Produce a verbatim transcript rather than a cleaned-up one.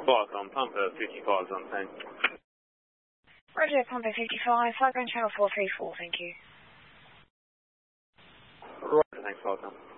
Welcome, Pumper fifty-five is on ten. Roger, Pumper fifty-five, flight ground channel four three four, thank you. Roger, thanks, welcome.